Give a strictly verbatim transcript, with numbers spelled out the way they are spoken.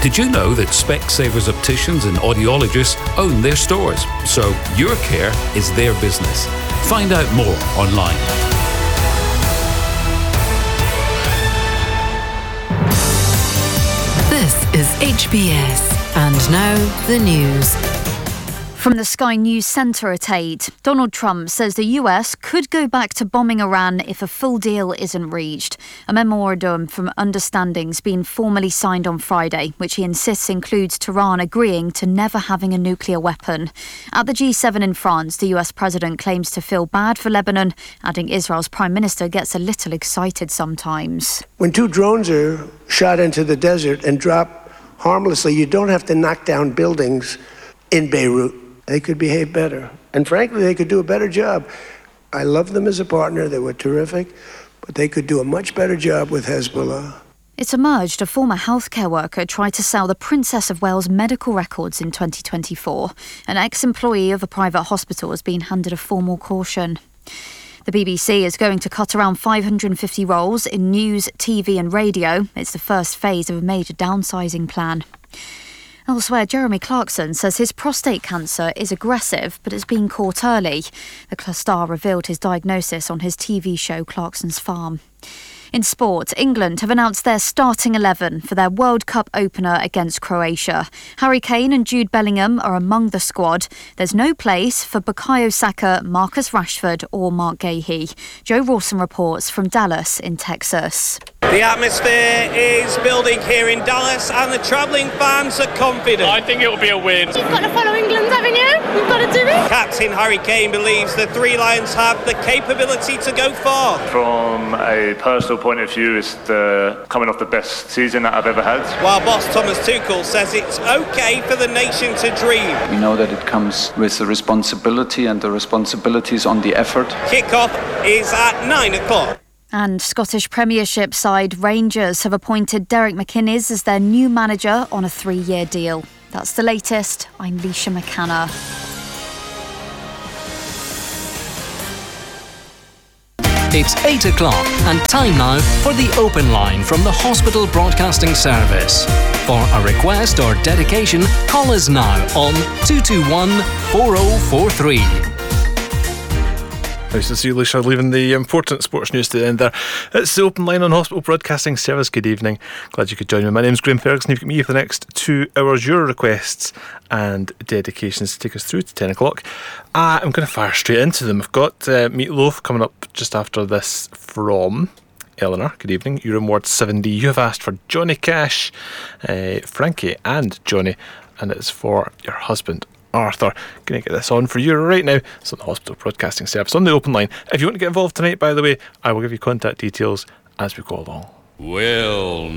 Did you know that Specsavers opticians and audiologists own their stores? So your care is their business. Find out more online. This is H B S, and now the news. From the Sky News Centre at eight, Donald Trump says the U S could go back to bombing Iran if a full deal isn't reached. A memorandum from understanding's been formally signed on Friday, which he insists includes Tehran agreeing to never having a nuclear weapon. At the G seven in France, the U S president claims to feel bad for Lebanon, adding Israel's prime minister gets a little excited sometimes. When two drones are shot into the desert and drop harmlessly, you don't have to knock down buildings in Beirut. They could behave better. And frankly, they could do a better job. I love them as a partner. They were terrific. But they could do a much better job with Hezbollah. It's emerged a former healthcare worker tried to sell the Princess of Wales medical records in twenty twenty-four. An ex-employee of a private hospital has been handed a formal caution. The B B C is going to cut around five hundred fifty roles in news, T V and radio. It's the first phase of a major downsizing plan. Elsewhere, Jeremy Clarkson says his prostate cancer is aggressive, but it's been caught early. The star revealed his diagnosis on his T V show Clarkson's Farm. In sport, England have announced their starting eleven for their World Cup opener against Croatia. Harry Kane and Jude Bellingham are among the squad. There's no place for Bukayo Saka, Marcus Rashford or Mark Gahey. Joe Rawson reports from Dallas in Texas. The atmosphere is building here in Dallas and the travelling fans are confident. I think it will be a win. You've got to follow England, haven't you? You've got to do it. Captain Harry Kane believes the Three Lions have the capability to go far. From a personal point of view, it's the, coming off the best season that I've ever had. While boss Thomas Tuchel says it's okay for the nation to dream. We know that it comes with the responsibility, and the responsibility is on the effort. Kick-off is at nine o'clock. And Scottish Premiership side Rangers have appointed Derek McInnes as their new manager on a three-year deal. That's the latest. I'm Leisha McCanna. It's eight o'clock and time now for the open line from the Hospital Broadcasting Service. For a request or dedication, call us now on two two one, four oh four three. Nice to see you, Leisha, leaving the important sports news to the end there. It's the open line on Hospital Broadcasting Service. Good evening. Glad you could join me. My name's Graham Ferguson. You've got me for the next two hours. Your requests and dedications to take us through to ten o'clock. Uh, I'm going to fire straight into them. I've got uh, Meatloaf coming up just after this from Eleanor. Good evening. Your Reward seven D. You have asked for Johnny Cash, uh, Frankie and Johnny, and it's for your husband Arthur. Going to get this on for you right now. It's on the Hospital Broadcasting Service on the open line. If you want to get involved tonight, by the way, I will give you contact details as we go along. Well,